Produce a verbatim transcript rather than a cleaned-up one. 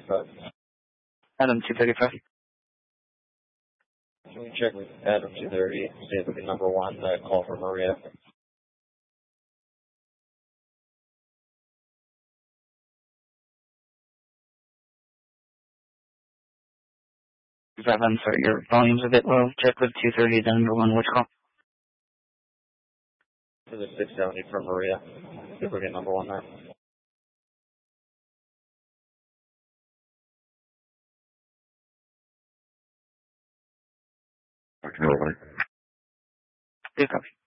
thirty-five. Adam two thirty-five. Can we check with Adam two thirty, see if we can number one, uh, call for Maria? I'm sorry, your volume's a bit low. Check with two thirty, then number one, which call? For the six seventy from Maria. See if we get number one there. Okay, over. Good copy.